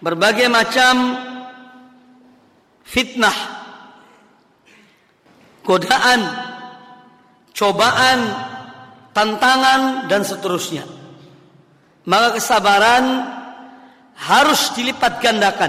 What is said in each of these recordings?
berbagai macam fitnah, godaan, cobaan, tantangan dan seterusnya. Maka kesabaran harus dilipat gandakan.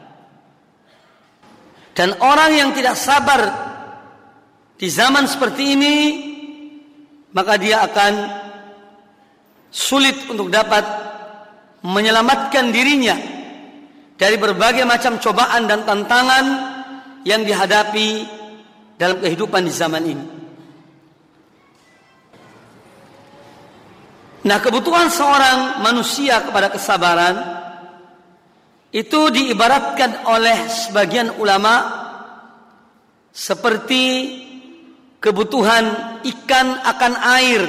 Dan orang yang tidak sabar di zaman seperti ini, maka dia akan sulit untuk dapat menyelamatkan dirinya dari berbagai macam cobaan dan tantangan yang dihadapi dalam kehidupan di zaman ini. Nah, kebutuhan seorang manusia kepada kesabaran itu diibaratkan oleh sebagian ulama seperti kebutuhan ikan akan air,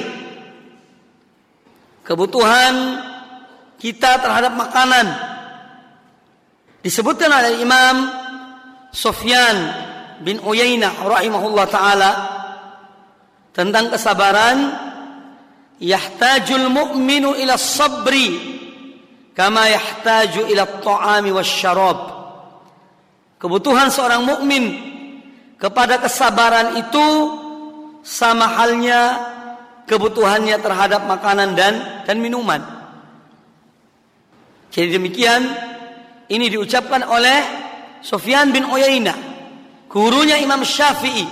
kebutuhan kita terhadap makanan. Disebutkan oleh Imam Sufyan bin Uyainah rahimahullah ta'ala tentang kesabaran, yahtajul mu'minu ila sabri kama yahtaju ila at-ta'ami wasyarab. Kebutuhan seorang mukmin kepada kesabaran itu sama halnya kebutuhannya terhadap makanan dan minuman. Jadi demikian ini diucapkan oleh Sufyan bin Uyainah, gurunya Imam Syafi'i.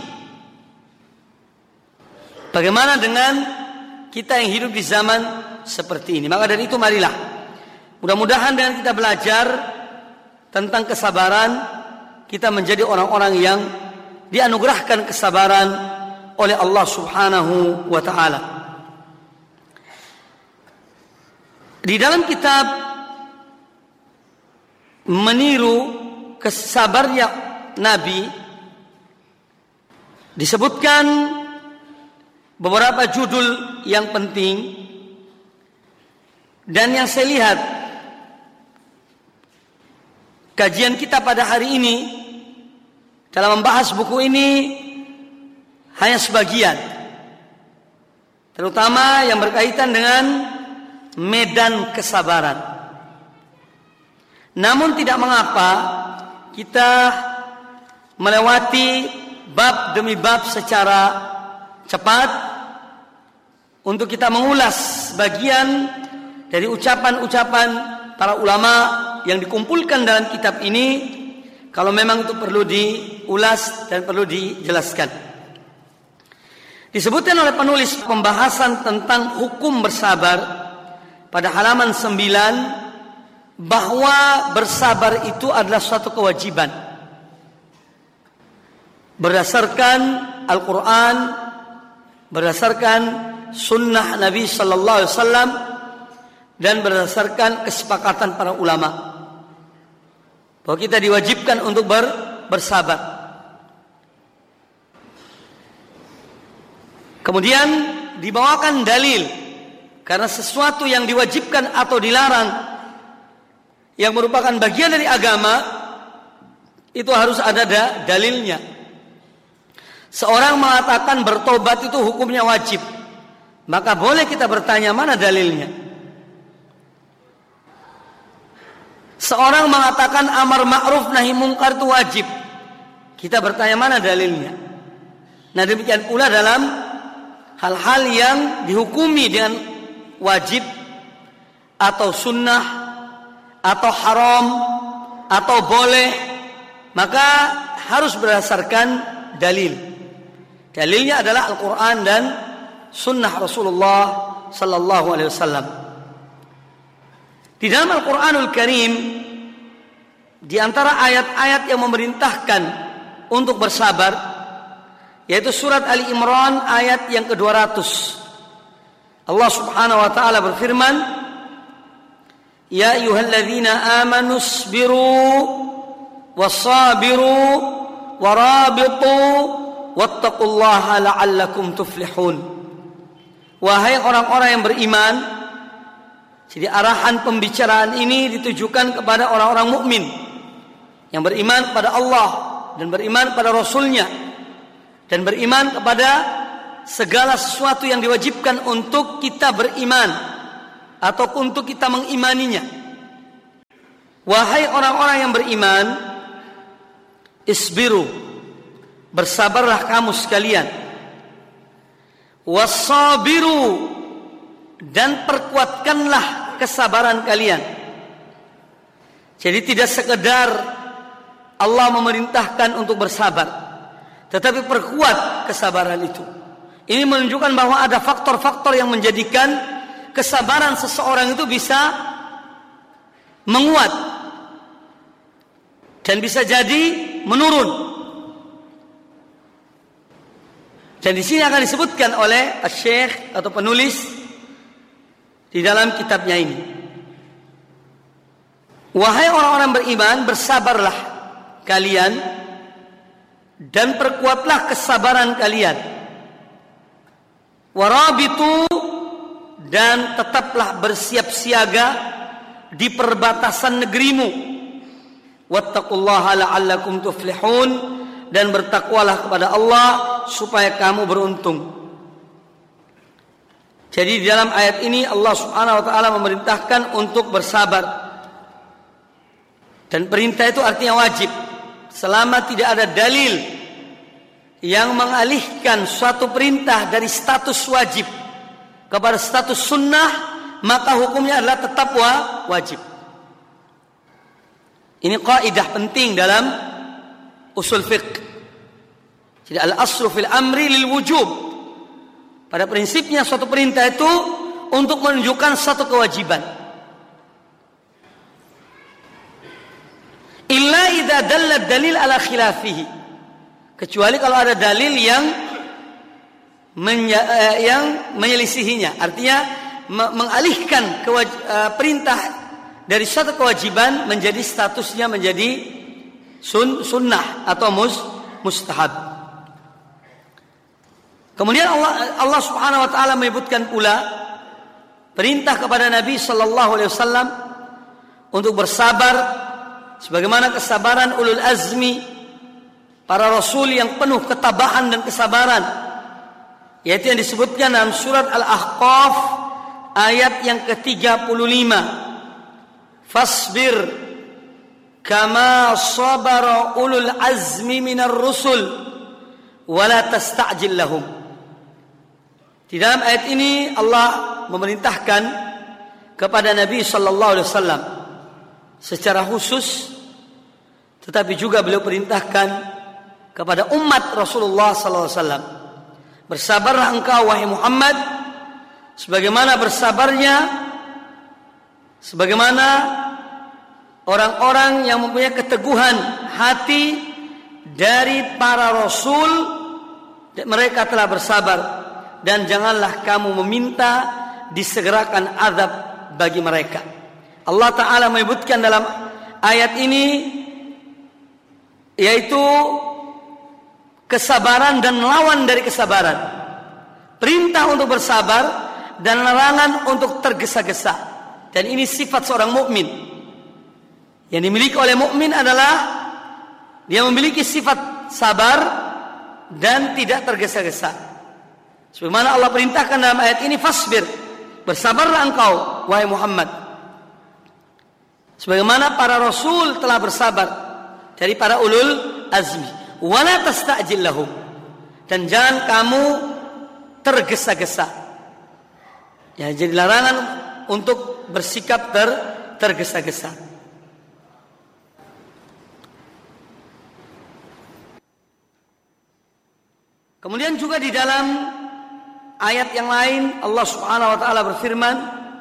Bagaimana dengan kita yang hidup di zaman seperti ini? Maka dari itu marilah, mudah-mudahan dengan kita belajar tentang kesabaran, kita menjadi orang-orang yang dianugerahkan kesabaran oleh Allah Subhanahu wa ta'ala. Di dalam kitab meniru kesabarnya Nabi disebutkan beberapa judul yang penting, dan yang saya lihat kajian kita pada hari ini dalam membahas buku ini hanya sebagian, terutama yang berkaitan dengan medan kesabaran. Namun tidak mengapa kita melewati bab demi bab secara cepat untuk kita mengulas bagian dari ucapan-ucapan para ulama yang dikumpulkan dalam kitab ini, kalau memang itu perlu diulas dan perlu dijelaskan. Disebutkan oleh penulis pembahasan tentang hukum bersabar pada halaman 9 bahwa bersabar itu adalah suatu kewajiban berdasarkan Al-Quran, berdasarkan sunnah Nabi Sallallahu Alaihi Wasallam, dan berdasarkan kesepakatan para ulama bahwa kita diwajibkan untuk bersabar. Kemudian dibawakan dalil, karena sesuatu yang diwajibkan atau dilarang yang merupakan bagian dari agama itu harus ada dalilnya. Seorang mengatakan bertobat itu hukumnya wajib, maka boleh kita bertanya mana dalilnya. Seorang mengatakan amar ma'ruf nahi mungkar itu wajib, kita bertanya mana dalilnya. Nah, demikian pula dalam hal-hal yang dihukumi dengan wajib atau sunnah atau haram atau boleh, maka harus berdasarkan dalil. Dalilnya adalah Al-Quran dan sunnah Rasulullah Sallallahu Alaihi Wasallam. Di dalam Al-Quranul Karim, di antara ayat-ayat yang memerintahkan untuk bersabar, yaitu surat Ali Imran ayat yang ke-200. Allah Subhanahu wa taala berfirman, ya ayyuhalladzina amanu isbiru wasabiru warabitu wattaqullaha la'allakum tuflihun. Wahai orang-orang yang beriman. Jadi arahan pembicaraan ini ditujukan kepada orang-orang mukmin yang beriman kepada Allah dan beriman kepada Rasulnya dan beriman kepada segala sesuatu yang diwajibkan untuk kita beriman atau untuk kita mengimaninya. Wahai orang-orang yang beriman, isbiru, bersabarlah kamu sekalian. Wasabiru, dan perkuatkanlah kesabaran kalian. Jadi tidak sekedar Allah memerintahkan untuk bersabar, tetapi perkuat kesabaran itu. Ini menunjukkan bahwa ada faktor-faktor yang menjadikan kesabaran seseorang itu bisa menguat dan bisa jadi menurun. Dan di sini akan disebutkan oleh Syekh atau penulis di dalam kitabnya ini. Wahai orang-orang beriman, bersabarlah kalian dan perkuatlah kesabaran kalian. Warabitu, dan tetaplah bersiap siaga di perbatasan negerimu. Wattaqullaha la'allakum tuflihun, dan bertakwalah kepada Allah supaya kamu beruntung. Jadi di dalam ayat ini Allah Subhanahu wa taala memerintahkan untuk bersabar. Dan perintah itu artinya wajib. Selama tidak ada dalil yang mengalihkan suatu perintah dari status wajib kepada status sunnah, maka hukumnya adalah tetap wajib. Ini kaidah penting dalam usul fiqh. Jadi al-aslu fil amri lil wujub. Pada prinsipnya suatu perintah itu untuk menunjukkan satu kewajiban. Illa idza dalla dalil ala khilafihi. Kecuali kalau ada dalil yang menyelisihinya, artinya mengalihkan perintah dari suatu kewajiban menjadi statusnya menjadi sunnah atau mustahab. Kemudian Allah Subhanahu wa taala menyebutkan pula perintah kepada Nabi sallallahu alaihi wasallam untuk bersabar sebagaimana kesabaran ulul azmi, para rasul yang penuh ketabahan dan kesabaran, yaitu yang disebutkan dalam surat Al-Ahqaf ayat yang ke-35. Fasbir kama sabara ulul azmi minar rusul wala tasta'jil lahum. Di dalam ayat ini Allah memerintahkan kepada Nabi sallallahu alaihi wasallam secara khusus, tetapi juga beliau perintahkan kepada umat Rasulullah sallallahu alaihi wasallam, bersabarlah engkau wahai Muhammad sebagaimana orang-orang yang mempunyai keteguhan hati dari para rasul, mereka telah bersabar, dan janganlah kamu meminta disegerakan azab bagi mereka. Allah Ta'ala menyebutkan dalam ayat ini yaitu kesabaran dan lawan dari kesabaran, perintah untuk bersabar dan larangan untuk tergesa-gesa. Dan ini sifat seorang mukmin. Yang dimiliki oleh mukmin adalah dia memiliki sifat sabar dan tidak tergesa-gesa. Sebagaimana Allah perintahkan dalam ayat ini, fasbir, bersabarlah engkau wahai Muhammad sebagaimana para rasul telah bersabar dari para ulul azmi. Wala tasta'jil lahum, dan jangan kamu tergesa-gesa. Ya, jadi larangan untuk bersikap tergesa-gesa. Kemudian juga di dalam ayat yang lain Allah Subhanahu wa taala berfirman,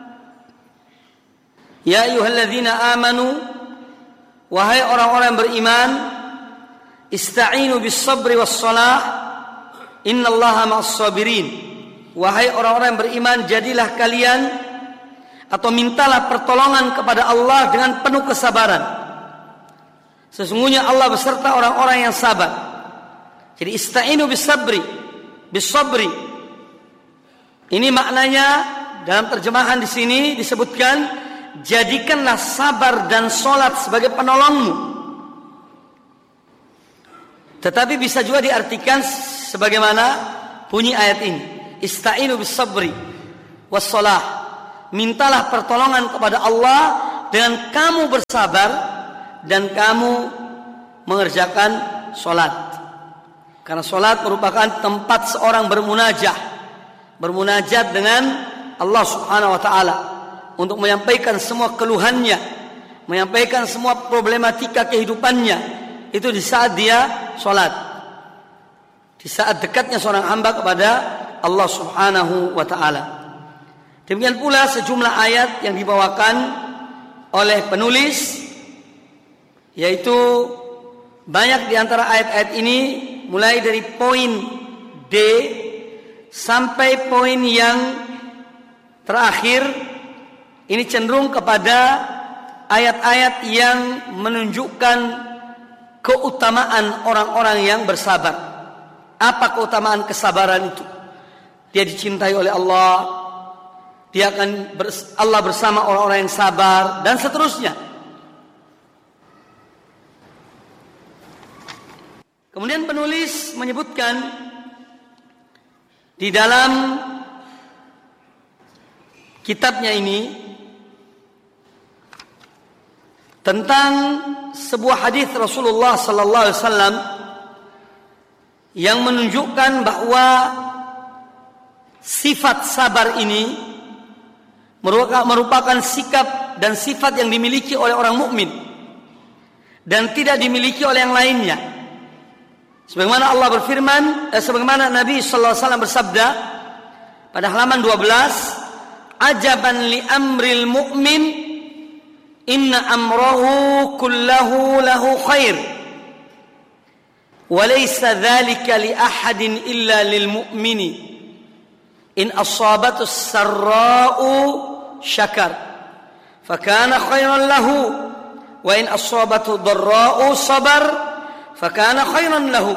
ya ayyuhalladzina amanu, wahai orang-orang yang beriman, ista'inu bis sabri was shalah, innallaha ma'as sabirin. Wahai orang-orang yang beriman, jadilah kalian atau mintalah pertolongan kepada Allah dengan penuh kesabaran. Sesungguhnya Allah beserta orang-orang yang sabar. Jadi ista'inu bis sabri. Ini maknanya dalam terjemahan di sini disebutkan, jadikanlah sabar dan sholat sebagai penolongmu. Tetapi bisa juga diartikan sebagaimana bunyi ayat ini, ista'inu bis sabri was shalah. Mintalah pertolongan kepada Allah dengan kamu bersabar dan kamu mengerjakan sholat. Karena sholat merupakan tempat seorang bermunajat dengan Allah Subhanahu wa ta'ala untuk menyampaikan semua keluhannya, menyampaikan semua problematika kehidupannya. Itu di saat dia sholat, di saat dekatnya seorang hamba kepada Allah Subhanahu wa ta'ala. Demikian pula sejumlah ayat yang dibawakan oleh penulis, yaitu banyak di antara ayat-ayat ini mulai dari poin D sampai poin yang terakhir ini cenderung kepada ayat-ayat yang menunjukkan keutamaan orang-orang yang bersabar. Apa keutamaan kesabaran itu? Dia dicintai oleh Allah, dia akan Allah bersama orang-orang yang sabar, dan seterusnya. Kemudian penulis menyebutkan di dalam kitabnya ini tentang sebuah hadis Rasulullah sallallahu alaihi wasallam yang menunjukkan bahwa sifat sabar ini merupakan sikap dan sifat yang dimiliki oleh orang mukmin dan tidak dimiliki oleh yang lainnya. Sebagaimana Allah berfirman, sebagaimana Nabi sallallahu alaihi wasallam bersabda pada halaman 12, "Ajaban li amril mu'min, inna amrahu kullahu lahu khair, wa laysa dzalika li ahadin illa lil mu'mini. In asabatu sarra'u syakar, fakana khairan lahu, wa in asabatu dharra'u sabar, fakana khairan lahu."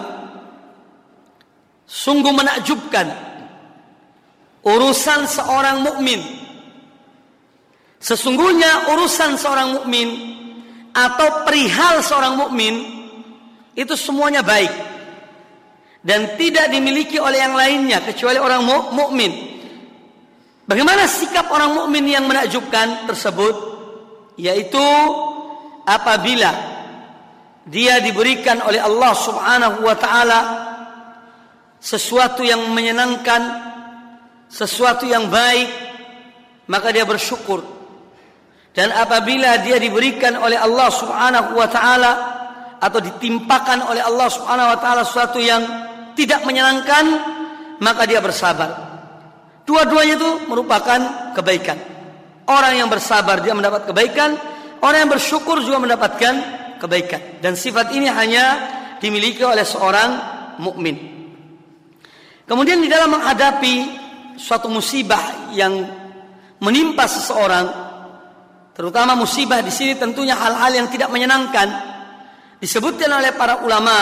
Sungguh menakjubkan urusan seorang mukmin. Sesungguhnya urusan seorang mukmin atau perihal seorang mukmin itu semuanya baik dan tidak dimiliki oleh yang lainnya kecuali orang mukmin. Bagaimana sikap orang mukmin yang menakjubkan tersebut? Yaitu apabila dia diberikan oleh Allah Subhanahu wa ta'ala sesuatu yang menyenangkan, sesuatu yang baik, maka dia bersyukur. Dan apabila dia diberikan oleh Allah Subhanahu wa ta'ala atau ditimpakan oleh Allah Subhanahu wa ta'ala sesuatu yang tidak menyenangkan, maka dia bersabar. Dua-duanya itu merupakan kebaikan. Orang yang bersabar dia mendapat kebaikan, orang yang bersyukur juga mendapatkan kebaikan. Dan sifat ini hanya dimiliki oleh seorang mukmin. Kemudian di dalam menghadapi suatu musibah yang menimpa seseorang, terutama musibah di sini tentunya hal-hal yang tidak menyenangkan, disebutkan oleh para ulama,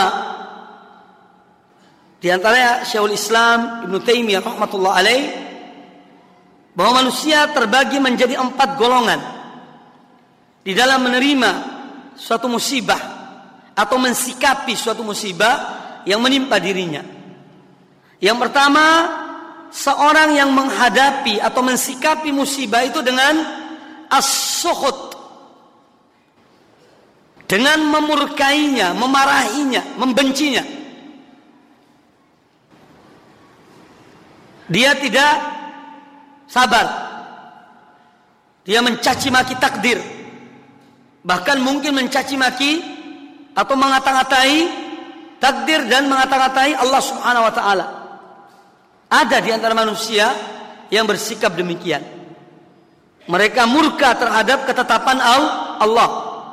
di antaranya Syekhul Islam Ibnu Taimiyah rahmatullah alaih, bahwa manusia terbagi menjadi 4 golongan di dalam menerima suatu musibah atau mensikapi suatu musibah yang menimpa dirinya. Yang pertama, seorang yang menghadapi atau mensikapi musibah itu dengan as-sukhut, dengan memurkainya, memarahinya, membencinya. Dia tidak sabar. Dia mencaci maki takdir. Bahkan mungkin mencaci maki atau mengata-ngatai takdir dan mengata-ngatai Allah Subhanahu wa ta'ala. Ada di antara manusia yang bersikap demikian. Mereka murka terhadap ketetapan Allah.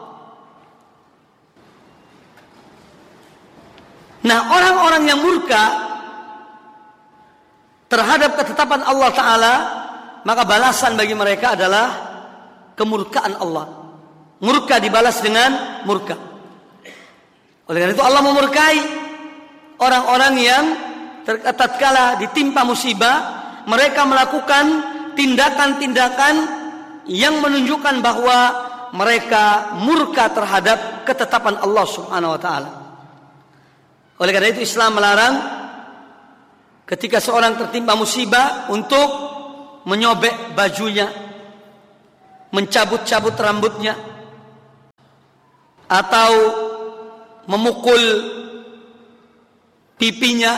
Nah, orang-orang yang murka terhadap ketetapan Allah Ta'ala, maka balasan bagi mereka adalah kemurkaan Allah. Murka dibalas dengan murka. Oleh karena itu Allah memurkai orang-orang yang tatkala ditimpa musibah, mereka melakukan tindakan-tindakan yang menunjukkan bahwa mereka murka terhadap ketetapan Allah Subhanahu wa ta'ala. Oleh karena itu Islam melarang ketika seorang tertimpa musibah untuk menyobek bajunya, mencabut-cabut rambutnya atau memukul pipinya.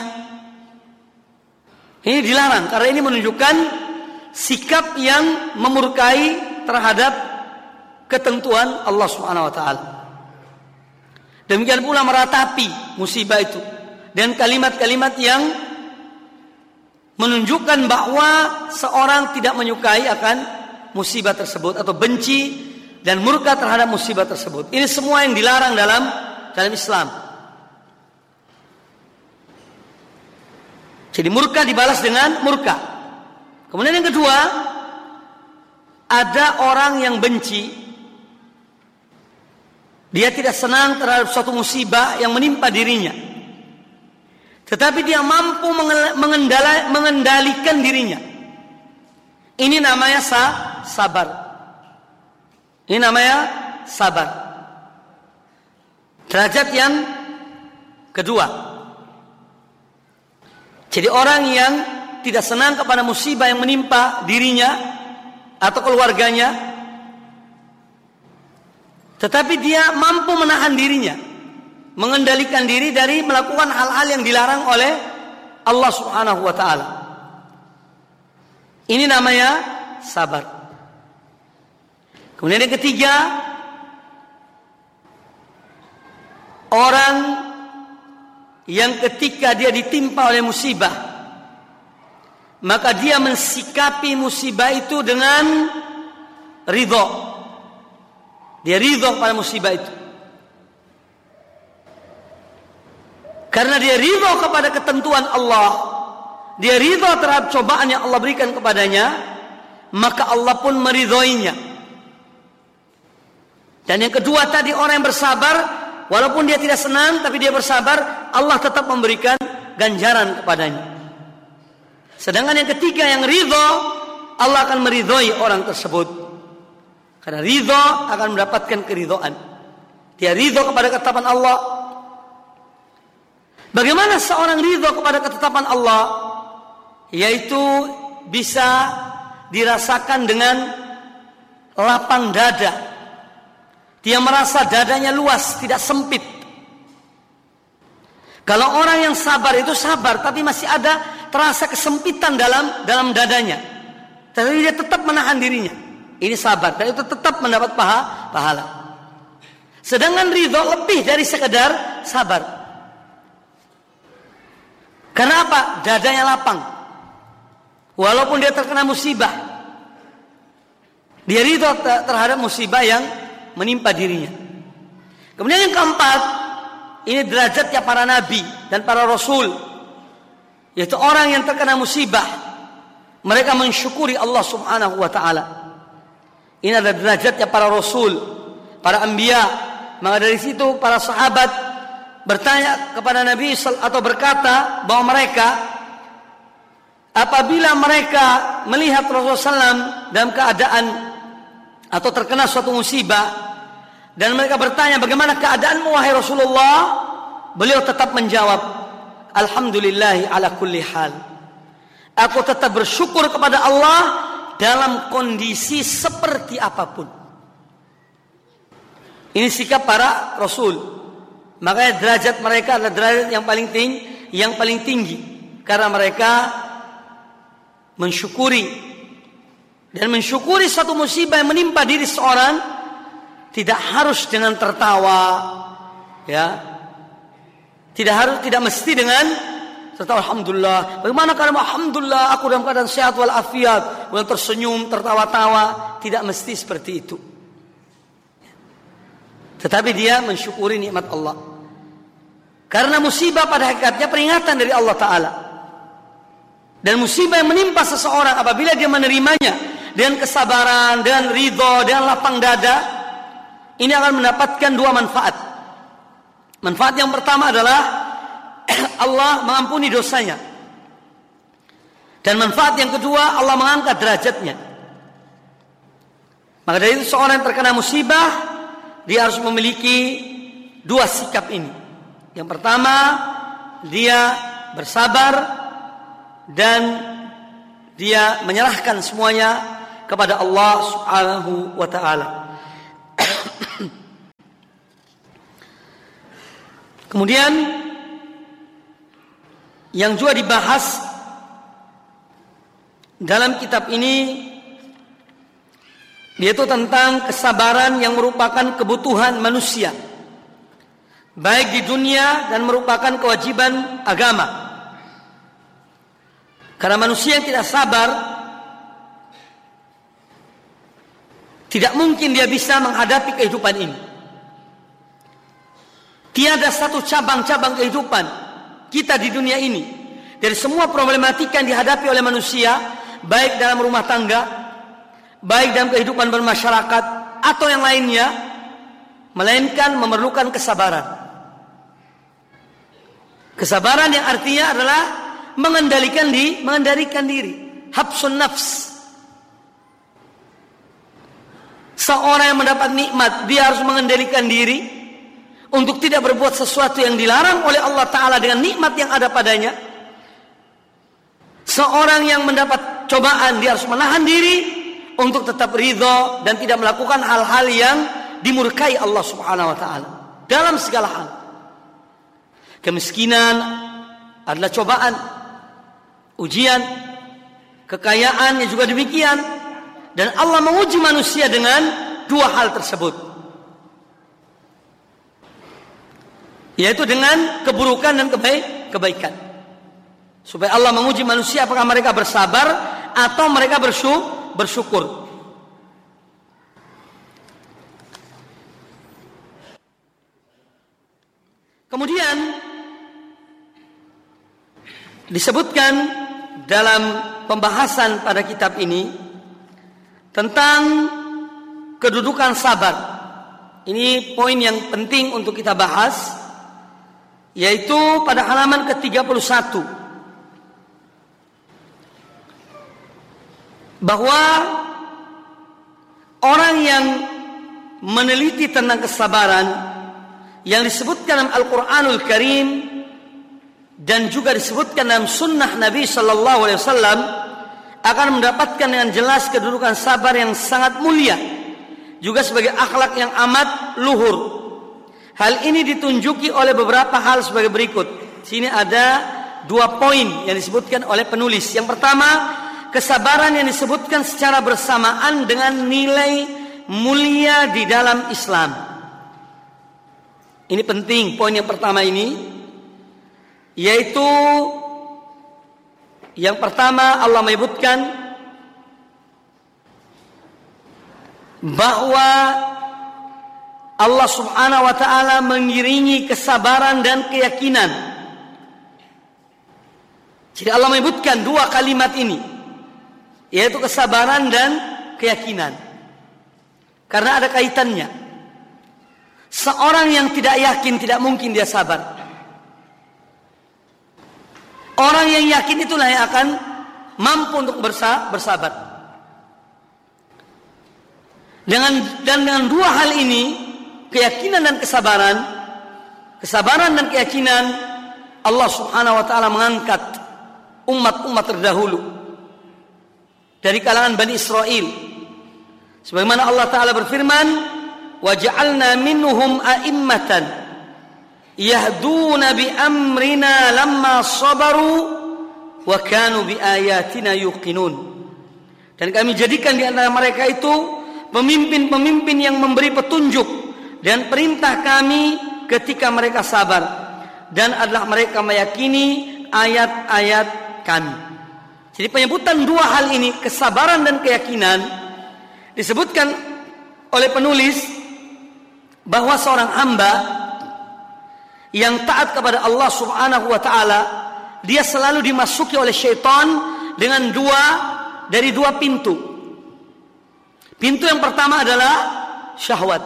Ini dilarang karena ini menunjukkan sikap yang memurkai terhadap ketentuan Allah Subhanahu wa taala. Demikian pula meratapi musibah itu dan kalimat-kalimat yang menunjukkan bahwa seorang tidak menyukai akan musibah tersebut atau benci dan murka terhadap musibah tersebut. Ini semua yang dilarang dalam Islam. Jadi murka dibalas dengan murka. Kemudian yang kedua, ada orang yang benci. Dia tidak senang terhadap suatu musibah yang menimpa dirinya. Tetapi dia mampu mengendalikan dirinya. Ini namanya sabar. Ini namanya sabar. Derajat yang kedua. Jadi orang yang tidak senang kepada musibah yang menimpa dirinya atau keluarganya, tetapi dia mampu menahan dirinya, mengendalikan diri dari melakukan hal-hal yang dilarang oleh Allah Subhanahu wa taala. Ini namanya sabar. Kemudian yang ketiga, orang yang ketika dia ditimpa oleh musibah, maka dia mensikapi musibah itu dengan ridho. Dia ridho pada musibah itu. Karena dia ridho kepada ketentuan Allah, dia ridho terhadap cobaan yang Allah berikan kepadanya, maka Allah pun meridhoinya. Dan yang kedua tadi, orang yang bersabar, walaupun dia tidak senang tapi dia bersabar, Allah tetap memberikan ganjaran kepadanya. Sedangkan yang ketiga yang ridho, Allah akan meridhoi orang tersebut. Karena ridho akan mendapatkan keridhaan. Dia ridho kepada ketetapan Allah. Bagaimana seorang ridho kepada ketetapan Allah? Yaitu bisa dirasakan dengan lapang dada. Dia merasa dadanya luas, tidak sempit. Kalau orang yang sabar itu sabar, tapi masih ada terasa kesempitan dalam dadanya. Tapi dia tetap menahan dirinya. Ini sabar, dan itu tetap mendapat pahala. Sedangkan ridho lebih dari sekedar sabar. Kenapa? Dadanya lapang. Walaupun dia terkena musibah, dia ridho terhadap musibah yang menimpa dirinya. Kemudian yang keempat, ini derajatnya para nabi dan para rasul, yaitu orang yang terkena musibah, mereka mensyukuri Allah Subhanahu wa taala. Ini adalah derajatnya para rasul, para anbiya. Maka dari situ para sahabat bertanya kepada Nabi atau berkata bahwa mereka, apabila mereka melihat Rasulullah SAW dalam keadaan atau terkena suatu musibah, dan mereka bertanya, bagaimana keadaanmu wahai Rasulullah? Beliau tetap menjawab, alhamdulillahi ala kulli hal. Aku tetap bersyukur kepada Allah dalam kondisi seperti apapun. Ini sikap para Rasul. Makanya derajat mereka adalah derajat yang paling tinggi. Karena mereka mensyukuri. Dan mensyukuri satu musibah yang menimpa diri seorang, tidak harus dengan tertawa, ya. Tidak mesti dengan tertawa alhamdulillah. Bagaimana kalau alhamdulillah aku dalam keadaan sehat wal afiat, kemudian tersenyum, tertawa-tawa, tidak mesti seperti itu. Tetapi dia mensyukuri nikmat Allah. Karena musibah pada hakikatnya peringatan dari Allah Ta'ala. Dan musibah yang menimpa seseorang apabila dia menerimanya dengan kesabaran, dengan ridho, dengan lapang dada, ini akan mendapatkan dua manfaat. Manfaat yang pertama adalah Allah mengampuni dosanya. Dan manfaat yang kedua, Allah mengangkat derajatnya. Maka dari itu seorang yang terkena musibah, dia harus memiliki dua sikap ini. Yang pertama, dia bersabar dan dia menyerahkan semuanya kepada Allah Subhanahu wa taala. Kemudian yang juga dibahas dalam kitab ini yaitu tentang kesabaran yang merupakan kebutuhan manusia baik di dunia dan merupakan kewajiban agama. Karena manusia yang tidak sabar tidak mungkin dia bisa menghadapi kehidupan ini. Tiada satu cabang-cabang kehidupan kita di dunia ini dari semua problematika yang dihadapi oleh manusia, baik dalam rumah tangga, baik dalam kehidupan bermasyarakat atau yang lainnya, melainkan memerlukan kesabaran. Kesabaran yang artinya adalah mengendalikan diri, habsun nafs. Seorang yang mendapat nikmat, dia harus mengendalikan diri untuk tidak berbuat sesuatu yang dilarang oleh Allah Ta'ala dengan nikmat yang ada padanya. Seorang yang mendapat cobaan, dia harus menahan diri untuk tetap ridho dan tidak melakukan hal-hal yang dimurkai Allah Subhanahu wa Ta'ala dalam segala hal. Kemiskinan adalah cobaan, ujian. Kekayaan juga demikian. Dan Allah menguji manusia dengan dua hal tersebut, yaitu dengan keburukan dan kebaikan. Supaya Allah menguji manusia apakah mereka bersabar atau mereka bersyukur. Kemudian disebutkan dalam pembahasan pada kitab ini tentang kedudukan sabar. Ini poin yang penting untuk kita bahas, yaitu pada halaman ke-31, bahwa orang yang meneliti tentang kesabaran yang disebutkan dalam Al-Quranul Karim dan juga disebutkan dalam sunnah Nabi Sallallahu Alaihi Wasallam akan mendapatkan dengan jelas kedudukan sabar yang sangat mulia, juga sebagai akhlak yang amat luhur. Hal ini ditunjuki oleh beberapa hal sebagai berikut. Sini ada 2 poin yang disebutkan oleh penulis. Yang pertama, kesabaran yang disebutkan secara bersamaan dengan nilai mulia di dalam Islam. Ini penting, poin yang pertama ini, yaitu yang pertama Allah menyebutkan bahwa Allah Subhanahu wa Ta'ala mengiringi kesabaran dan keyakinan. Jadi Allah menyebutkan 2 kalimat ini, yaitu kesabaran dan keyakinan, karena ada kaitannya. Seorang yang tidak yakin tidak mungkin dia sabar. Orang yang yakin itulah yang akan mampu untuk bersabar. Dengan 2 hal ini, keyakinan dan kesabaran dan keyakinan, Allah Subhanahu wa Ta'ala mengangkat umat-umat terdahulu dari kalangan Bani Israel. Sebagaimana Allah Ta'ala berfirman, وَجَعَلْنَا مِنْهُمْ أَئِمَّةً يَهْدُونَ بِأَمْرِنَا لَمَّا صَبَرُوا وَكَانُوا بِآيَاتِنَا يُوقِنُونَ. Dan kami jadikan di antara mereka itu pemimpin-pemimpin yang memberi petunjuk dan perintah kami ketika mereka sabar, dan adalah mereka meyakini ayat-ayat kami. Jadi penyebutan 2 hal ini, kesabaran dan keyakinan, disebutkan oleh penulis bahwa seorang hamba yang taat kepada Allah Subhanahu wa Ta'ala, dia selalu dimasuki oleh syaitan dengan 2 pintu. Pintu yang pertama adalah syahwat.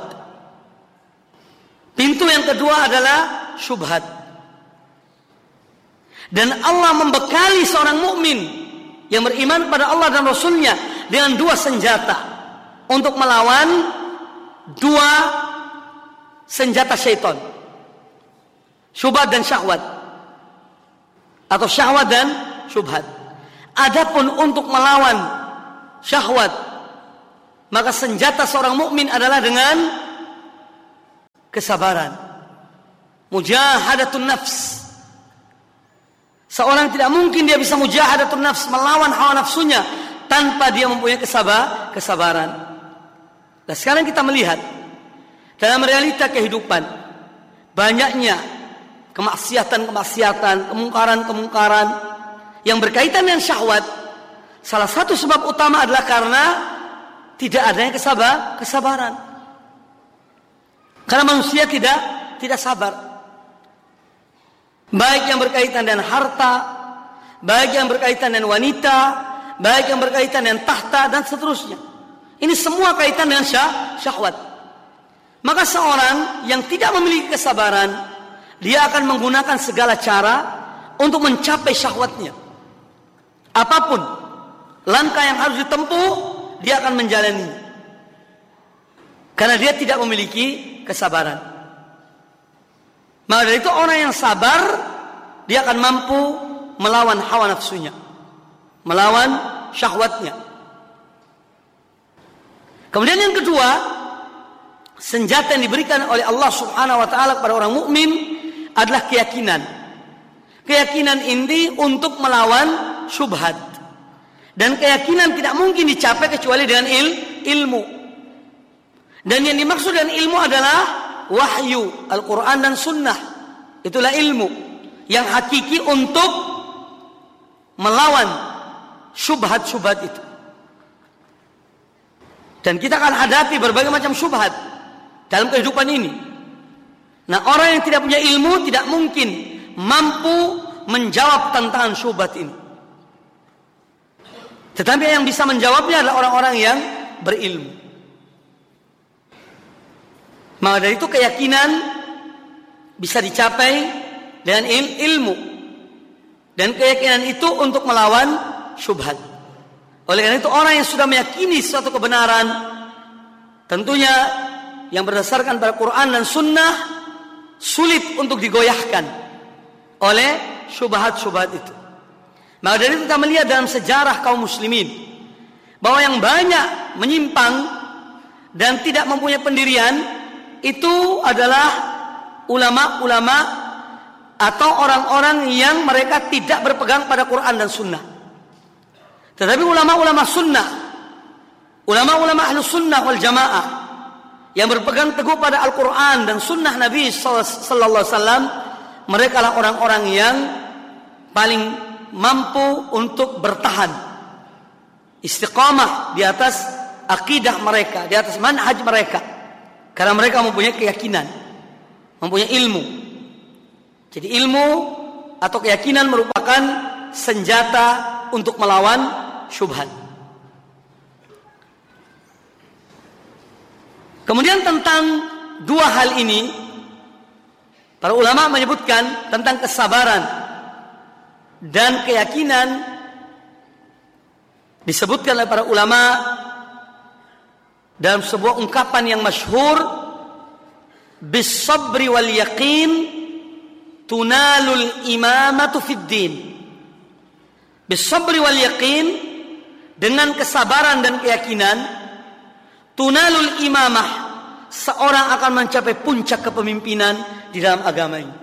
Pintu yang kedua adalah syubhat. Dan Allah membekali seorang mukmin yang beriman pada Allah dan Rasulnya dengan 2 senjata untuk melawan 2 senjata syaitan, syubhat dan syahwat, atau syahwat dan syubhat. Adapun untuk melawan syahwat maka senjata seorang mukmin adalah dengan kesabaran. Mujahadatun nafs. Seorang tidak mungkin dia bisa mujahadatun nafs, melawan hawa nafsunya tanpa dia mempunyai kesabaran. Nah, sekarang kita melihat dalam realita kehidupan banyaknya kemaksiatan, kemungkaran yang berkaitan dengan syahwat. Salah satu sebab utama adalah karena tidak adanya kesabaran. Karena manusia tidak sabar. Baik yang berkaitan dengan harta, baik yang berkaitan dengan wanita, baik yang berkaitan dengan tahta dan seterusnya. Ini semua kaitan dengan syahwat. Maka seorang yang tidak memiliki kesabaran, dia akan menggunakan segala cara untuk mencapai syahwatnya. Apapun langkah yang harus ditempuh, dia akan menjalani. Karena dia tidak memiliki kesabaran. Maka dari itu orang yang sabar, dia akan mampu melawan hawa nafsunya, melawan syahwatnya. Kemudian yang kedua, senjata yang diberikan oleh Allah Subhanahu wa taala kepada orang mukmin adalah keyakinan. Keyakinan ini untuk melawan syubhat. Dan keyakinan tidak mungkin dicapai kecuali dengan ilmu. Dan yang dimaksud dengan ilmu adalah wahyu, Al-Quran dan Sunnah. Itulah ilmu yang hakiki untuk melawan syubhat-syubhat itu. Dan kita akan hadapi berbagai macam syubhat dalam kehidupan ini. Nah, orang yang tidak punya ilmu tidak mungkin mampu menjawab tantangan syubhat ini. Tetapi yang bisa menjawabnya adalah orang-orang yang berilmu. Maka dari itu keyakinan bisa dicapai dengan ilmu. Dan keyakinan itu untuk melawan syubhat. Oleh karena itu orang yang sudah meyakini suatu kebenaran, tentunya yang berdasarkan pada Quran dan Sunnah, sulit untuk digoyahkan oleh syubhat-syubhat itu. Maka dari itu kita melihat dalam sejarah kaum muslimin bahwa yang banyak menyimpang dan tidak mempunyai pendirian itu adalah ulama-ulama atau orang-orang yang mereka tidak berpegang pada Quran dan Sunnah. Tetapi ulama-ulama Sunnah, ulama-ulama Ahlus Sunnah wal Jamaah yang berpegang teguh pada Al-Quran dan Sunnah Nabi Sallallahu Alaihi Wasallam, mereka adalah orang-orang yang paling mampu untuk bertahan istiqamah di atas akidah mereka, di atas manhaj mereka. Karena mereka mempunyai keyakinan, mempunyai ilmu. Jadi ilmu atau keyakinan merupakan senjata untuk melawan syubhat. Kemudian tentang dua hal ini, para ulama menyebutkan tentang kesabaran dan keyakinan, disebutkan oleh para ulama dalam sebuah ungkapan yang masyhur, bis-sabri wal yaqin tunalul imamatu fid din. Bis-sabri wal yaqin, dengan kesabaran dan keyakinan, tunalul imamah, seorang akan mencapai puncak kepemimpinan di dalam agama ini.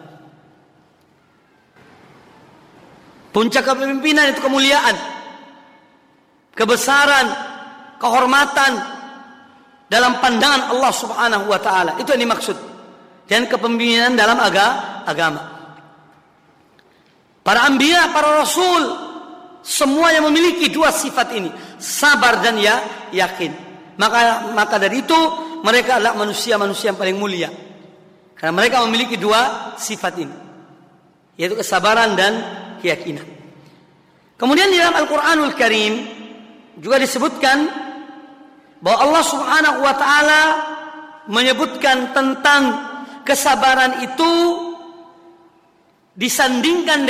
Puncak kepemimpinan itu kemuliaan, kebesaran, kehormatan dalam pandangan Allah Subhanahu wa taala. Itu yang dimaksud dan kepemimpinan dalam agama. Para anbiya, para rasul, semua yang memiliki dua sifat ini, sabar dan yakin. Maka dari itu mereka adalah manusia-manusia yang paling mulia. Karena mereka memiliki dua sifat ini, yaitu kesabaran dan keyakinan. Kemudian di dalam Al-Qur'anul Karim juga disebutkan bahwa Allah Subhanahu wa taala menyebutkan tentang kesabaran itu disandingkan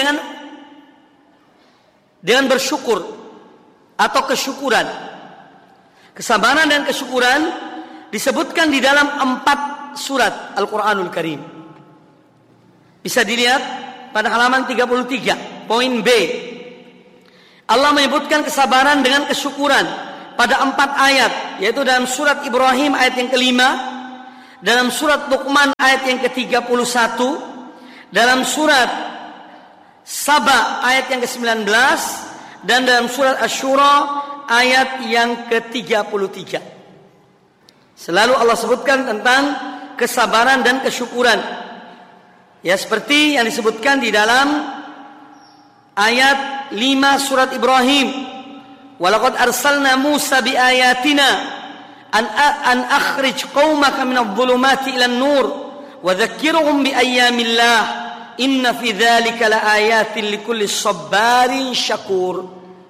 dengan bersyukur atau kesyukuran. Kesabaran dan kesyukuran disebutkan di dalam 4 surat Al-Qur'anul Karim. Bisa dilihat pada halaman 33, poin B. Allah menyebutkan kesabaran dengan kesyukuran pada 4 ayat, yaitu dalam surat Ibrahim ayat yang ke-5, dalam surat Luqman ayat yang ke-31, dalam surat Saba ayat yang ke-19, dan dalam surat Asy-Syura ayat yang ke-33. Selalu Allah sebutkan tentang kesabaran dan kesyukuran. Ya, seperti yang disebutkan di dalam ayat 5 surat Ibrahim. Walaqad arsalna Musa biayatina an akhrij qaumaka minadh dhulumati ilan nur wa dzakkirhum biayyamillah inna fi dzalika laayatin likulli sabarin syakur.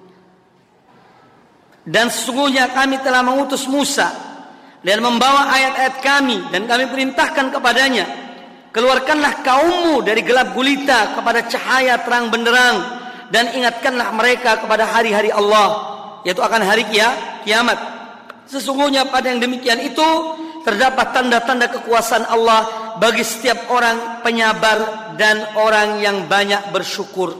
Dan sesungguhnya kami telah mengutus Musa dan membawa ayat-ayat kami, dan kami perintahkan kepadanya, keluarkanlah kaummu dari gelap gulita kepada cahaya terang benderang, dan ingatkanlah mereka kepada hari-hari Allah, yaitu akan hari kiamat. Sesungguhnya pada yang demikian itu terdapat tanda-tanda kekuasaan Allah bagi setiap orang penyabar dan orang yang banyak bersyukur.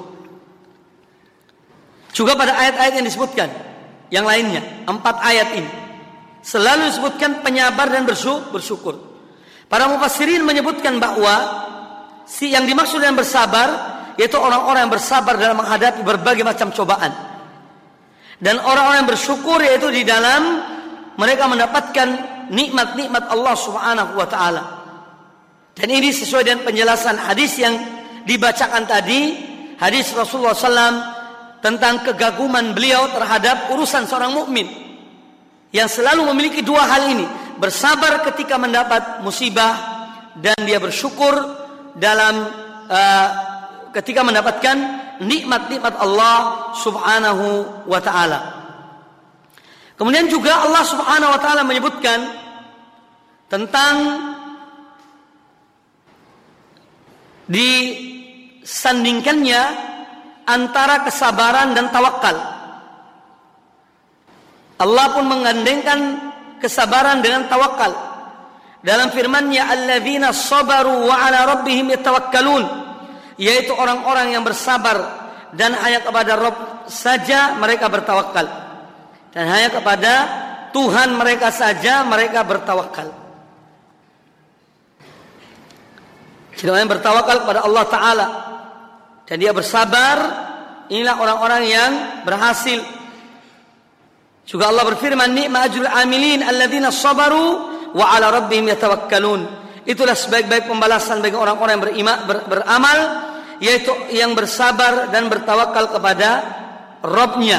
Juga pada ayat-ayat yang disebutkan yang lainnya, 4 ayat ini selalu disebutkan penyabar dan bersyukur. Para mufassirin menyebutkan bahwa yang dimaksud dengan bersabar yaitu orang-orang yang bersabar dalam menghadapi berbagai macam cobaan. Dan orang-orang yang bersyukur yaitu di dalam mereka mendapatkan nikmat-nikmat Allah Subhanahu wa taala. Dan ini sesuai dengan penjelasan hadis yang dibacakan tadi, hadis Rasulullah SAW tentang kegaguman beliau terhadap urusan seorang mukmin yang selalu memiliki 2 hal ini: bersabar ketika mendapat musibah, dan dia bersyukur dalam ketika mendapatkan nikmat-nikmat Allah Subhanahu wa taala. Kemudian juga Allah Subhanahu wa taala menyebutkan tentang disandingkannya antara kesabaran dan tawakal. Allah pun menggandengkan kesabaran dengan tawakal dalam firman-Nya, alladzina sabaru wa ala rabbihim yatawakkalun, yaitu orang-orang yang bersabar dan hanya kepada Rabb saja mereka bertawakal, dan hanya kepada Tuhan mereka saja mereka bertawakal. Jadi orang yang bertawakal kepada Allah Ta'ala dan dia bersabar, inilah orang-orang yang berhasil. Juga Allah berfirman, ni'ma ajrul amilin alladzina sabaru wa ala rabbihim yatawakkalun. Itulah sebaik-baik pembalasan bagi orang-orang yang beramal, yaitu yang bersabar dan bertawakal kepada Rabb-Nya.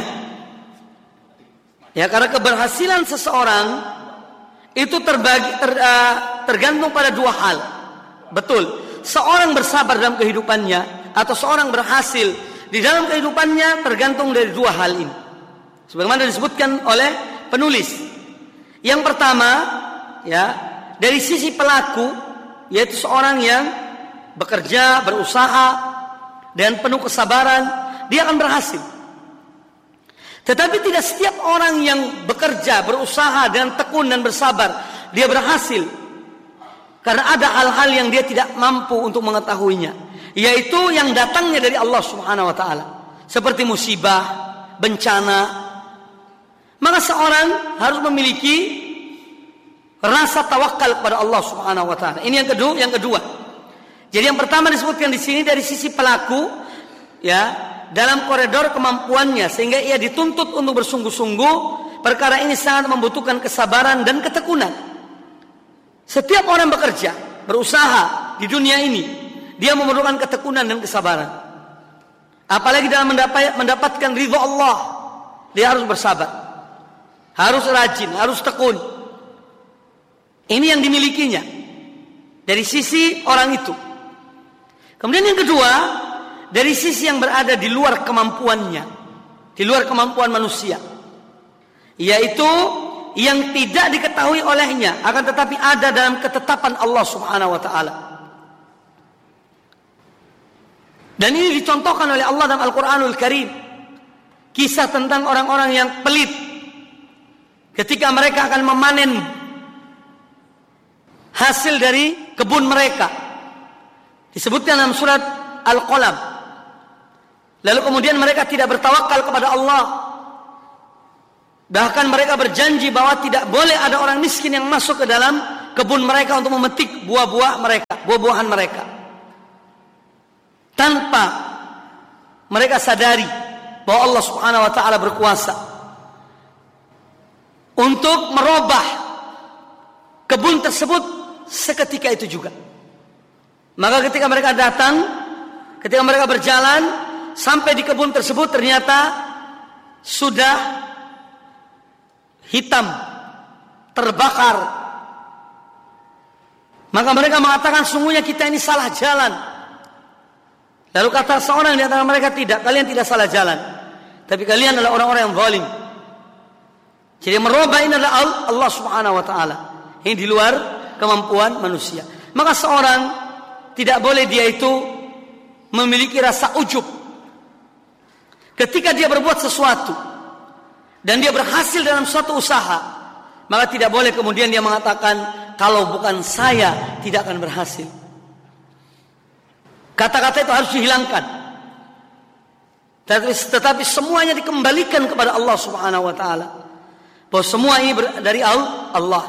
Ya, karena keberhasilan seseorang itu tergantung pada 2 hal. Betul, seorang bersabar dalam kehidupannya atau seorang berhasil di dalam kehidupannya tergantung dari 2 hal ini, sebagaimana disebutkan oleh penulis. Yang pertama, ya, dari sisi pelaku, yaitu seorang yang bekerja, berusaha dan penuh kesabaran, dia akan berhasil. Tetapi tidak setiap orang yang bekerja, berusaha dan tekun dan bersabar dia berhasil, karena ada hal-hal yang dia tidak mampu untuk mengetahuinya, yaitu yang datangnya dari Allah Subhanahu wa taala, seperti musibah, bencana. Maka seorang harus memiliki rasa tawakal kepada Allah Subhanahu wa taala. Ini yang kedua. Jadi yang pertama disebutkan di sini dari sisi pelaku, ya, dalam koridor kemampuannya, sehingga ia dituntut untuk bersungguh-sungguh. Perkara ini sangat membutuhkan kesabaran dan ketekunan. Setiap orang bekerja, berusaha di dunia ini, dia memerlukan ketekunan dan kesabaran. Apalagi dalam mendapatkan ridha Allah, dia harus bersabar, harus rajin, harus tekun. Ini yang dimilikinya dari sisi orang itu. Kemudian yang kedua, dari sisi yang berada di luar kemampuannya, di luar kemampuan manusia, yaitu yang tidak diketahui olehnya, akan tetapi ada dalam ketetapan Allah Subhanahu wa taala. Dan ini dicontohkan oleh Allah dalam Al-Qur'anul Karim. Kisah tentang orang-orang yang pelit ketika mereka akan memanen hasil dari kebun mereka, disebutkan dalam surat Al-Qalam. Lalu kemudian mereka tidak bertawakal kepada Allah Bahkan mereka berjanji bahwa tidak boleh ada orang miskin yang masuk ke dalam kebun mereka untuk memetik buah-buahan mereka. Tanpa mereka sadari bahwa Allah Subhanahu wa taala berkuasa untuk merubah kebun tersebut seketika itu juga. Maka ketika mereka datang, ketika mereka berjalan sampai di kebun tersebut, ternyata sudah hitam, terbakar. Maka mereka mengatakan, sungguhnya kita ini salah jalan. Lalu kata seorang di antara mereka, tidak, kalian tidak salah jalan, tapi kalian adalah orang-orang yang zalim. Jadi merubah ini adalah Allah Subhanahu wa taala. Ini di luar kemampuan manusia. Maka seorang tidak boleh dia itu memiliki rasa ujub. Ketika dia berbuat sesuatu dan dia berhasil dalam suatu usaha, maka tidak boleh kemudian dia mengatakan, kalau bukan saya tidak akan berhasil. Kata-kata itu harus dihilangkan. Tetapi semuanya dikembalikan kepada Allah Subhanahu wa taala. Bahwa semua ini dari Allah.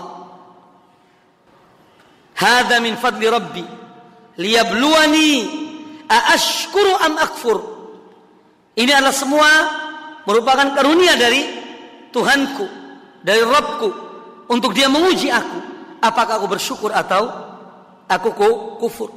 Hadza min fadli rabbi liyabluwani aashkuru am akfur. Ini adalah semua merupakan karunia dari Tuhanku, dari Rabbku, untuk dia menguji aku, apakah aku bersyukur atau aku kufur.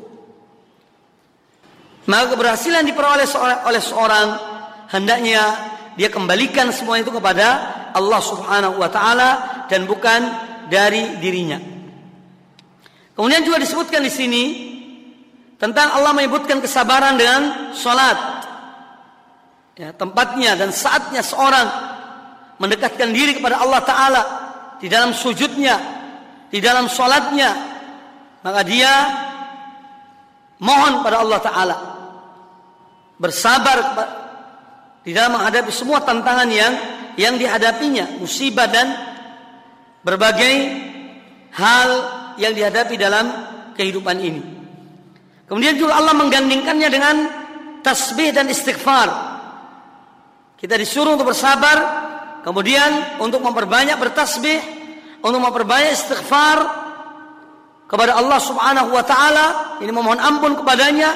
Maka keberhasilan diperoleh oleh seorang, hendaknya dia kembalikan semua itu kepada Allah Subhanahu wa taala dan bukan dari dirinya. Kemudian juga disebutkan di sini tentang Allah menyebutkan kesabaran dengan salat. Ya, tempatnya dan saatnya seorang mendekatkan diri kepada Allah taala di dalam sujudnya, di dalam salatnya, maka dia mohon pada Allah taala, bersabar di dalam menghadapi semua tantangan yang dihadapinya, musibah dan berbagai hal yang dihadapi dalam kehidupan ini. Kemudian juga Allah menggandingkannya dengan tasbih dan istighfar. Kita disuruh untuk bersabar, kemudian untuk memperbanyak bertasbih, untuk memperbanyak istighfar kepada Allah Subhanahu wa taala, ini memohon ampun kepadanya.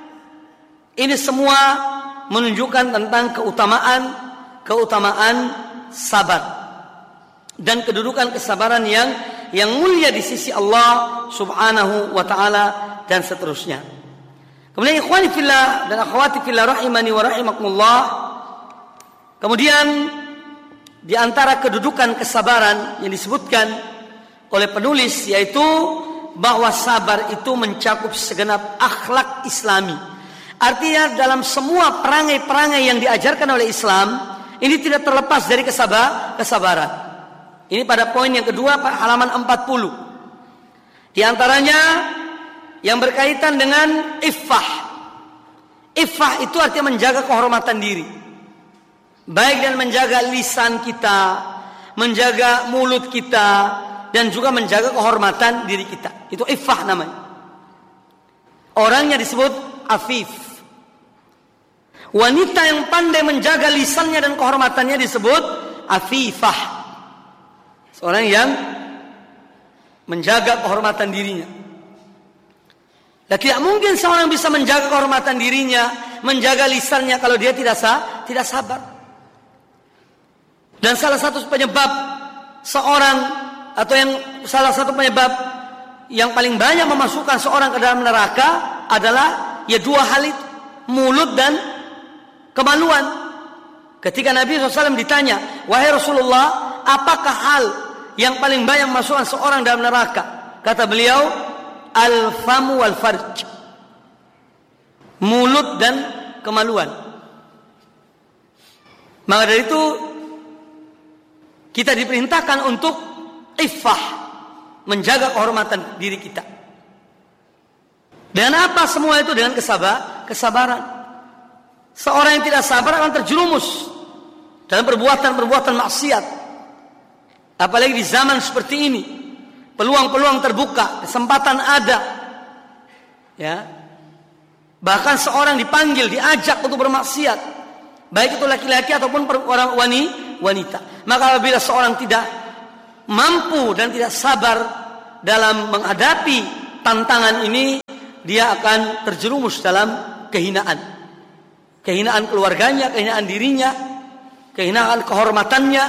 Ini semua menunjukkan tentang keutamaan sabar dan kedudukan kesabaran yang mulia di sisi Allah Subhanahu wa taala dan seterusnya. Kemudian ikhwani fillah dan akhwati fillah rahimani wa rahimakumullah, kemudian di antara kedudukan kesabaran yang disebutkan oleh penulis, yaitu bahwa sabar itu mencakup segenap akhlak Islami. Artinya dalam semua perangai-perangai yang diajarkan oleh Islam, ini tidak terlepas dari kesabaran. Ini pada poin yang kedua, halaman 40. Di antaranya yang berkaitan dengan iffah. Iffah itu artinya menjaga kehormatan diri. Baik dan menjaga lisan kita, menjaga mulut kita, dan juga menjaga kehormatan diri kita. Itu iffah namanya. Orangnya disebut afif. Wanita yang pandai menjaga lisannya dan kehormatannya disebut afifah. Seorang yang menjaga kehormatan dirinya. Dan tidak mungkin seorang bisa menjaga kehormatan dirinya, menjaga lisannya kalau dia tidak sabar. Dan salah satu penyebab salah satu penyebab yang paling banyak memasukkan seorang ke dalam neraka adalah ya dua hal itu, mulut dan kemaluan. Ketika Nabi SAW ditanya, wahai Rasulullah, apakah hal yang paling banyak memasukkan seorang dalam neraka? Kata beliau, al-famu wal farj, mulut dan kemaluan. Maka dari itu kita diperintahkan untuk iffah, menjaga kehormatan diri kita. Dan apa semua itu? Dengan kesabaran. Seorang yang tidak sabar akan terjerumus dalam perbuatan maksiat. Apalagi di zaman seperti ini, peluang-peluang terbuka, kesempatan ada. Ya. Bahkan seorang dipanggil, diajak untuk bermaksiat. Baik itu laki-laki ataupun wanita. Maka apabila seorang tidak mampu dan tidak sabar dalam menghadapi tantangan ini, dia akan terjerumus dalam kehinaan. Kehinaan keluarganya, kehinaan dirinya, kehinaan kehormatannya.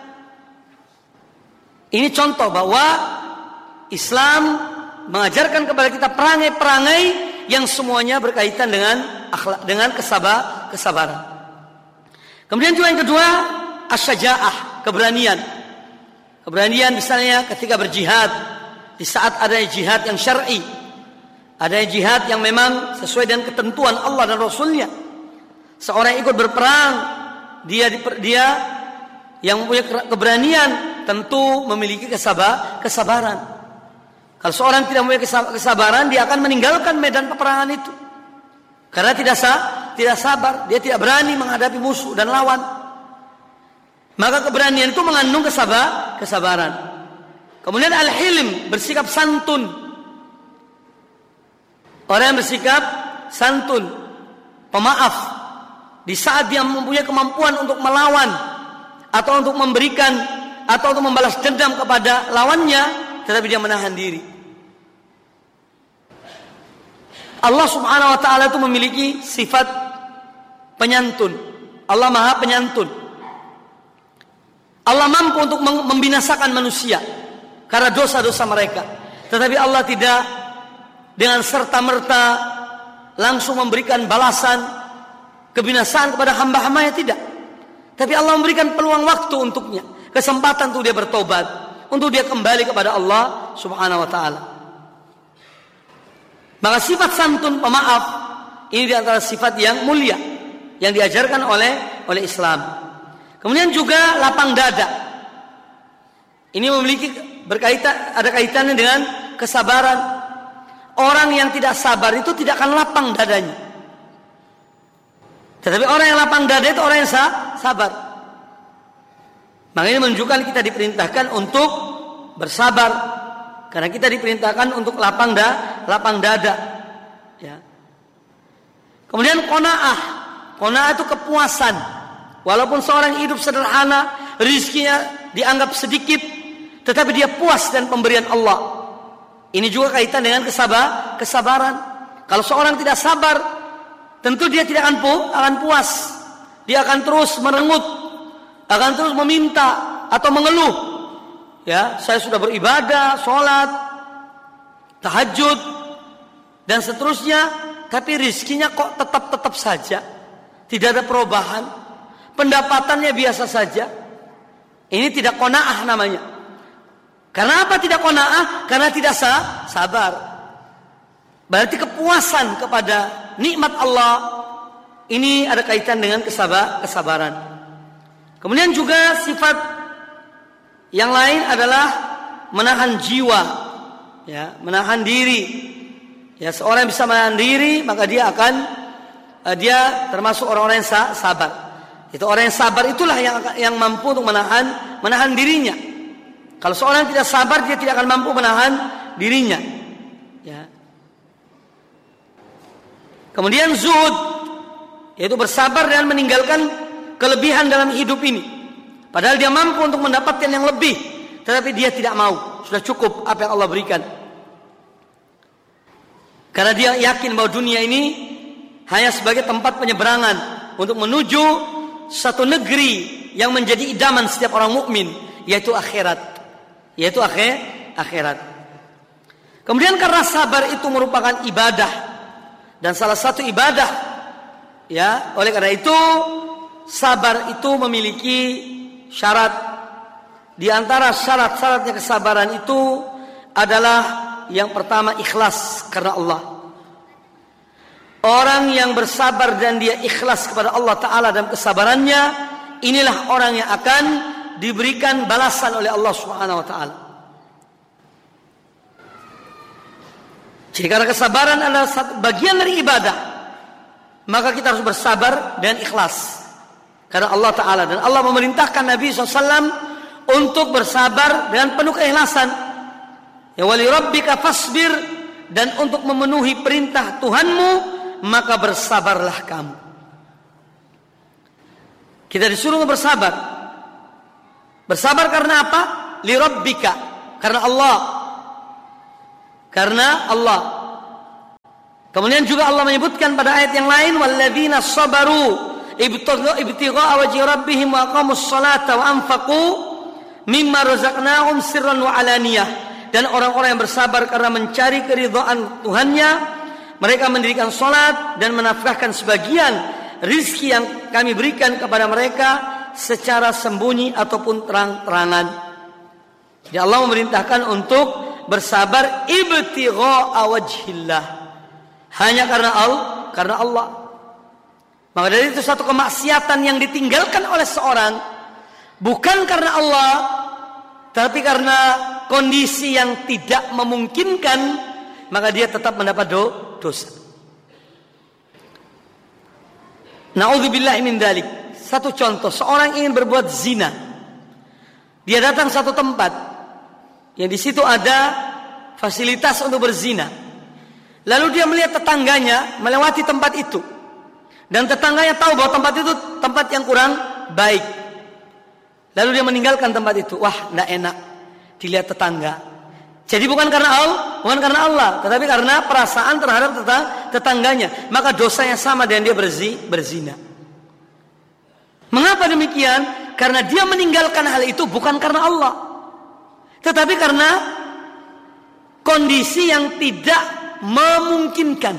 Ini contoh bahwa Islam mengajarkan kepada kita perangai-perangai yang semuanya berkaitan dengan akhlak, dengan kesabaran. Kemudian juga yang kedua, asy-syaja'ah, keberanian. Keberanian misalnya ketika berjihad, di saat ada jihad yang syar'i, ada jihad yang memang sesuai dengan ketentuan Allah dan Rasulnya. Seorang yang ikut berperang, dia yang punya keberanian tentu memiliki kesabaran. Kalau seorang tidak memiliki kesabaran, dia akan meninggalkan medan peperangan itu. Karena tidak sabar, dia tidak berani menghadapi musuh dan lawan. Maka keberanian itu mengandung kesabaran. Kemudian al-hilm, bersikap santun. Orang yang bersikap santun, pemaaf, di saat dia mempunyai kemampuan untuk melawan atau untuk memberikan atau untuk membalas dendam kepada lawannya, tetapi dia menahan diri. Allah Subhanahu wa ta'ala itu memiliki sifat penyantun. Allah Maha Penyantun. Allah mampu untuk membinasakan manusia karena dosa-dosa mereka. Tetapi Allah tidak dengan serta-merta langsung memberikan balasan kebinasaan kepada hamba-hambanya, tidak. Tapi Allah memberikan peluang waktu untuknya, kesempatan untuk dia bertobat, untuk dia kembali kepada Allah Subhanahu wa ta'ala. Maka sifat santun, pemaaf, ini diantara sifat yang mulia yang diajarkan oleh Islam. Kemudian juga lapang dada. Ini ada kaitannya dengan kesabaran. Orang yang tidak sabar itu tidak akan lapang dadanya. Tetapi orang yang lapang dada itu orang yang sabar. Maka ini menunjukkan kita diperintahkan untuk bersabar. Karena kita diperintahkan untuk lapang dada. Ya. Kemudian qanaah. Qanaah itu kepuasan. Walaupun seorang hidup sederhana, rezekinya dianggap sedikit, tetapi dia puas dengan pemberian Allah. Ini juga kaitan dengan kesabaran. Kalau seorang tidak sabar, tentu dia tidak akan puas. Dia akan terus merengut, akan terus meminta atau mengeluh. Ya, saya sudah beribadah, sholat, tahajud, dan seterusnya, tapi rizkinya kok tetap saja, tidak ada perubahan, pendapatannya biasa saja. Ini tidak qanaah namanya. Karena apa tidak qanaah? Karena tidak sabar. Berarti kepuasan kepada nikmat Allah ini ada kaitan dengan kesabaran. Kemudian juga sifat yang lain adalah menahan jiwa, ya, menahan diri. Ya, seorang yang bisa menahan diri, maka dia termasuk orang-orang yang sabar. Itu orang yang sabar itulah yang mampu untuk menahan dirinya. Kalau seorang tidak sabar, dia tidak akan mampu menahan dirinya. Ya. Kemudian zuhud, yaitu bersabar dan meninggalkan kelebihan dalam hidup ini. Padahal dia mampu untuk mendapatkan yang lebih, tetapi dia tidak mau. Sudah cukup apa yang Allah berikan. Karena dia yakin bahwa dunia ini hanya sebagai tempat penyeberangan untuk menuju satu negeri yang menjadi idaman setiap orang mukmin, yaitu akhirat. Kemudian karena sabar itu merupakan ibadah, dan salah satu ibadah, ya, oleh karena itu sabar itu memiliki syarat. Di antara syarat-syaratnya kesabaran itu adalah yang pertama ikhlas karena Allah. Orang yang bersabar dan dia ikhlas kepada Allah Ta'ala dalam kesabarannya, inilah orang yang akan diberikan balasan oleh Allah Subhanahu Wa Ta'ala. Jadi karena kesabaran adalah bagian dari ibadah, maka kita harus bersabar dan ikhlas karena Allah Ta'ala. Dan Allah memerintahkan Nabi SAW untuk bersabar dengan penuh keikhlasan. Ya wali rabbika fasbir, dan untuk memenuhi perintah Tuhanmu, maka bersabarlah kamu. Kita disuruh bersabar. Bersabar karena apa? Li rabbika, karena Allah. Karena Allah. Kemudian juga Allah menyebutkan pada ayat yang lain, walladzina sabaru ibtigha'a wajhi rabbihim wa aqamus salata wa anfaqu mimma razaqnahum sirran wa alaniyah. Dan orang-orang yang bersabar karena mencari keridhaan Tuhannya, mereka mendirikan salat dan menafkahkan sebagian rizki yang kami berikan kepada mereka secara sembunyi ataupun terang-terangan. Jadi Allah memerintahkan untuk bersabar ibtigha'a wajhillah, hanya karena Allah. Maka dari itu satu kemaksiatan yang ditinggalkan oleh seorang bukan karena Allah, tapi karena kondisi yang tidak memungkinkan, maka dia tetap mendapat dosa. Na'udzubillahi min dzalik. Satu contoh, seorang ingin berbuat zina. Dia datang satu tempat yang di situ ada fasilitas untuk berzina. Lalu dia melihat tetangganya melewati tempat itu. Dan tetangganya tahu bahwa tempat itu tempat yang kurang baik. Lalu dia meninggalkan tempat itu. Wah, enggak enak dilihat tetangga. Jadi bukan karena Allah, tetapi karena perasaan terhadap tetangganya. Maka dosanya sama dengan dia berzina. Mengapa demikian? Karena dia meninggalkan hal itu bukan karena Allah, tetapi karena kondisi yang tidak memungkinkan.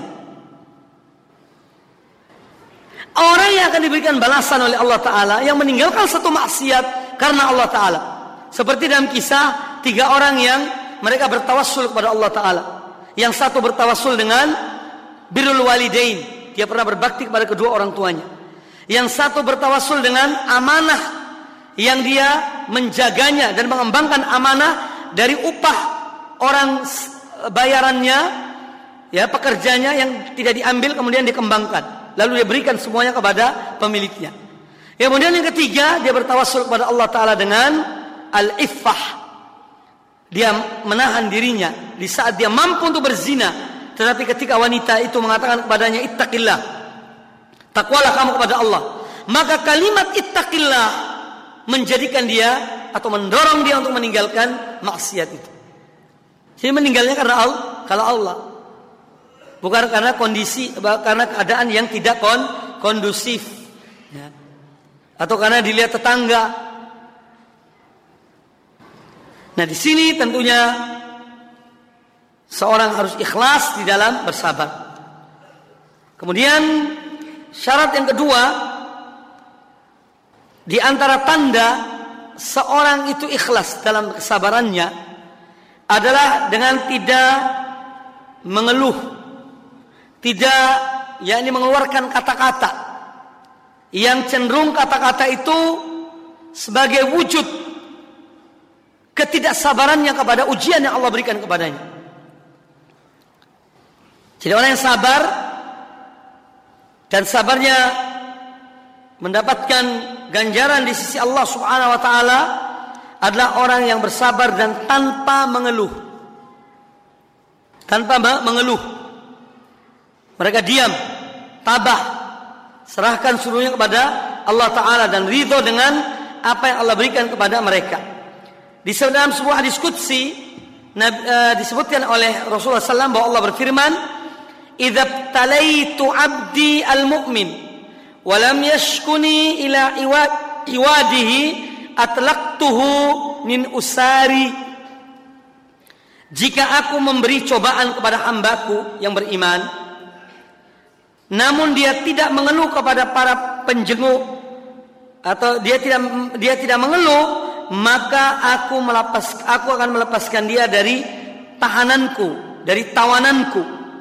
Orang yang akan diberikan balasan oleh Allah Ta'ala yang meninggalkan satu maksiat karena Allah Ta'ala. Seperti dalam kisah 3 orang yang mereka bertawassul kepada Allah Ta'ala. Yang satu bertawassul dengan birrul walidain, dia pernah berbakti kepada kedua orang tuanya. Yang satu bertawassul dengan amanah, yang dia menjaganya dan mengembangkan amanah dari upah orang bayarannya, ya, pekerjanya yang tidak diambil kemudian dikembangkan, lalu dia berikan semuanya kepada pemiliknya. Kemudian yang ketiga, dia bertawassul kepada Allah Ta'ala dengan al-iffah. Dia menahan dirinya di saat dia mampu untuk berzina, tetapi ketika wanita itu mengatakan kepadanya ittaqillah, takwalah kamu kepada Allah, maka kalimat ittaqillah menjadikan dia atau mendorong dia untuk meninggalkan maksiat itu. Jadi meninggalnya karena Allah, bukan karena kondisi, karena keadaan yang tidak kondusif, ya, atau karena dilihat tetangga. Nah, di sini tentunya seorang harus ikhlas di dalam bersabar. Kemudian syarat yang kedua, di antara tanda seorang itu ikhlas dalam kesabarannya adalah dengan tidak mengeluh, tidak yakni mengeluarkan kata-kata yang cenderung kata-kata itu sebagai wujud ketidaksabarannya kepada ujian yang Allah berikan kepadanya. Jadi orang yang sabar dan sabarnya mendapatkan ganjaran di sisi Allah Subhanahu wa taala adalah orang yang bersabar dan tanpa mengeluh. Tanpa mengeluh. Mereka diam, tabah, serahkan seluruhnya kepada Allah Ta'ala dan ridho dengan apa yang Allah berikan kepada mereka. Di dalam sebuah hadis qudsi disebutkan oleh Rasulullah SAW bahwa Allah berfirman, "Idza btalaitu 'abdi al-mu'min wa lam yashkuni ila iwadihi atlaqtuhu min usari." Jika aku memberi cobaan kepada hambaku yang beriman, namun dia tidak mengeluh kepada para penjenguk, atau dia tidak mengeluh, maka aku akan melepaskan dia dari tahananku, dari tawananku.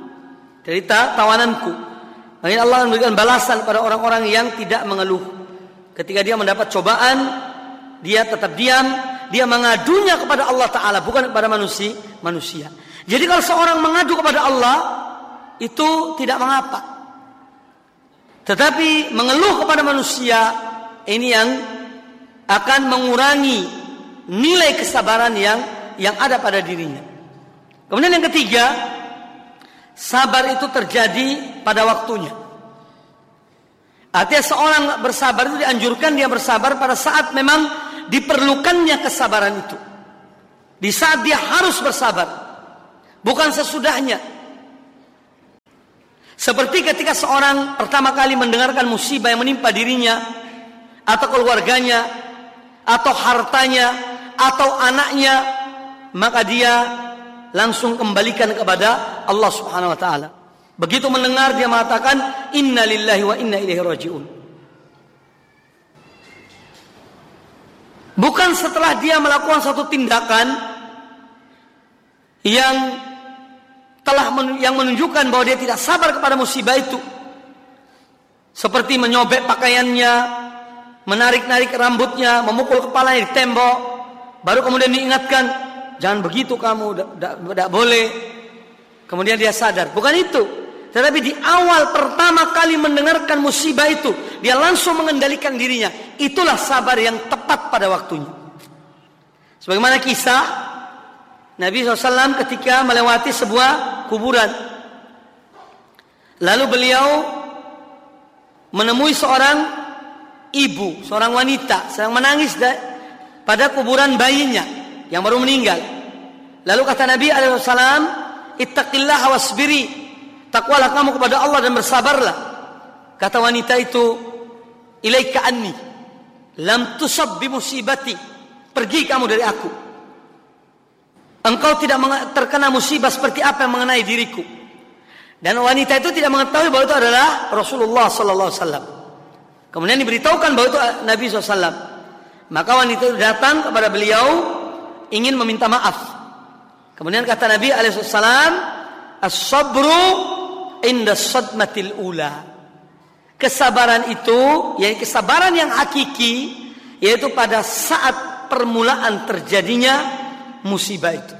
Makanya Allah memberikan balasan pada orang-orang yang tidak mengeluh. Ketika dia mendapat cobaan, dia tetap diam. Dia mengadunya kepada Allah Ta'ala, bukan kepada manusia. Jadi kalau seorang mengadu kepada Allah, itu tidak mengapa. Tetapi mengeluh kepada manusia, ini yang akan mengurangi nilai kesabaran yang ada pada dirinya. Kemudian yang ketiga, sabar itu terjadi pada waktunya. Artinya seorang bersabar itu dianjurkan dia bersabar pada saat memang diperlukannya kesabaran itu. Di saat dia harus bersabar, bukan sesudahnya. Seperti ketika seorang pertama kali mendengarkan musibah yang menimpa dirinya, atau keluarganya, atau hartanya, atau anaknya, maka dia langsung kembalikan kepada Allah Subhanahu wa taala. Begitu mendengar, dia mengatakan inna lillahi wa inna ilaihi rajiun. Bukan setelah dia melakukan suatu tindakan yang menunjukkan bahwa dia tidak sabar kepada musibah itu, seperti menyobek pakaiannya, menarik-narik rambutnya, memukul kepalanya di tembok, baru kemudian diingatkan, jangan begitu kamu, tidak boleh. Kemudian dia sadar. Bukan itu. Tetapi di awal pertama kali mendengarkan musibah itu, dia langsung mengendalikan dirinya. Itulah sabar yang tepat pada waktunya. Sebagaimana kisah Nabi SAW ketika melewati sebuah kuburan. Lalu beliau menemui seorang ibu, seorang wanita sedang menangis pada kuburan bayinya yang baru meninggal. Lalu kata Nabi SAW, ittaqillaha wasbiri, takwalah kamu kepada Allah dan bersabarlah. Kata wanita itu, ilaika anni lam tusab bi musibati, pergi kamu dari aku, engkau tidak terkena musibah seperti apa yang mengenai diriku. Dan wanita itu tidak mengetahui bahwa itu adalah Rasulullah sallallahu alaihi wasallam. Kemudian diberitahukan bahwa itu Nabi SAW. Maka wanita itu datang kepada beliau ingin meminta maaf. Kemudian kata Nabi SAW, as-sabru inda sadmatil ula. Kesabaran itu, yaitu kesabaran yang hakiki, yaitu pada saat permulaan terjadinya musibah itu.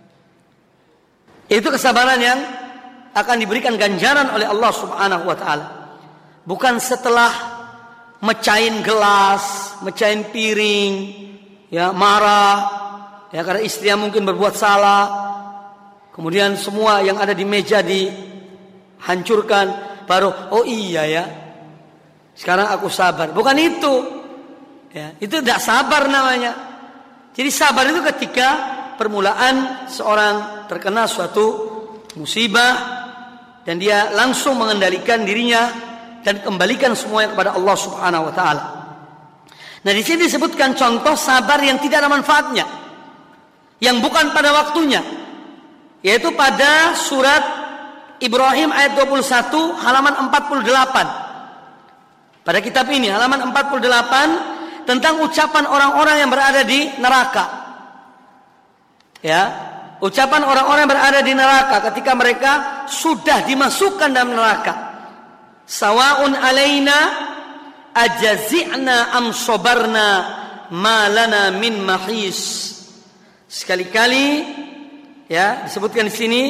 Itu kesabaran yang akan diberikan ganjaran oleh Allah Subhanahu wa taala. Bukan setelah mecahin gelas, mecahin piring, ya marah, ya karena istrinya mungkin berbuat salah, kemudian semua yang ada di meja dihancurkan, baru oh iya ya, sekarang aku sabar. Bukan itu, ya itu tidak sabar namanya. Jadi sabar itu ketika permulaan seorang terkena suatu musibah dan dia langsung mengendalikan dirinya dan kembalikan semuanya kepada Allah Subhanahu wa taala. Nah, di sini disebutkan contoh sabar yang tidak ada manfaatnya, yang bukan pada waktunya, yaitu pada surat Ibrahim ayat 21 halaman 48. Pada kitab ini halaman 48 tentang ucapan orang-orang yang berada di neraka. Ya, ucapan orang-orang yang berada di neraka ketika mereka sudah dimasukkan dalam neraka. Sawa'un alaina ajazi'na am sabarna ma lana min mahis. Sekali-kali ya disebutkan di sini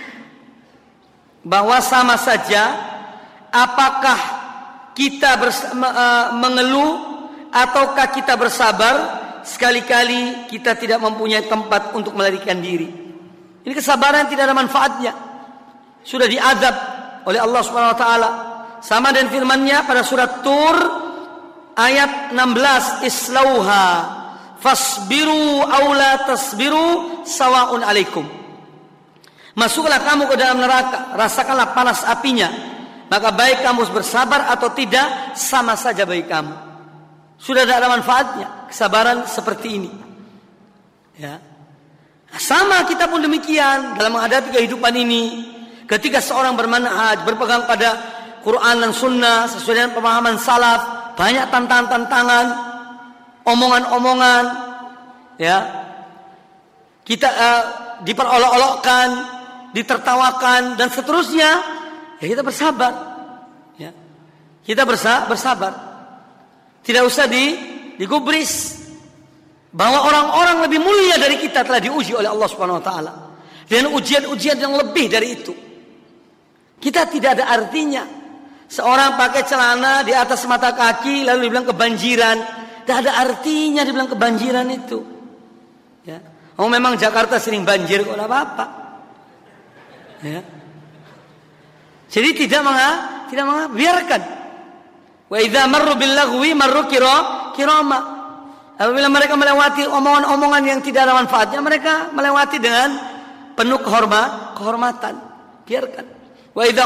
bahwa sama saja apakah kita mengeluh ataukah kita bersabar, sekali-kali kita tidak mempunyai tempat untuk melarikan diri. Ini kesabaran tidak ada manfaatnya. Sudah diazab oleh Allah Subhanahu wa taala. Sama dengan firman-Nya pada surat Tur ayat 16, islauha fasbiru aw la tasbiru sawa'un alaikum. Masuklah kamu ke dalam neraka, rasakanlah panas apinya, maka baik kamu bersabar atau tidak, sama saja bagi kamu. Sudah tidak ada manfaatnya kesabaran seperti ini. Ya. Sama kita pun demikian dalam menghadapi kehidupan ini. Ketika seorang bermanhaj, berpegang pada Quran dan Sunnah sesuai dengan pemahaman salaf, banyak tantangan-tantangan, omongan-omongan, ya kita diperolok-olokkan, ditertawakan dan seterusnya, ya kita bersabar, ya kita bersabar, tidak usah digubris bahwa orang-orang lebih mulia dari kita telah diuji oleh Allah Subhanahu Wa Taala dengan ujian-ujian yang lebih dari itu. Kita tidak ada artinya. Seorang pakai celana di atas mata kaki lalu dibilang kebanjiran, tidak ada artinya dibilang kebanjiran itu. Ya. Oh memang Jakarta sering banjir kok, tidak apa-apa. Ya. Jadi tidak biarkan. Wa idza marru bil lagwi marru kirama. Apabila mereka melewati omongan-omongan yang tidak ada manfaatnya, mereka melewati dengan penuh kehormatan. Biarkan. Wa idza